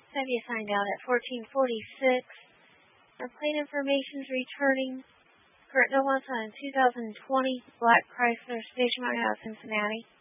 Have you signed out at 1446? Our plate information's returning. Kurt Nowak on 2020 Black Chrysler Station Wagon out of Cincinnati.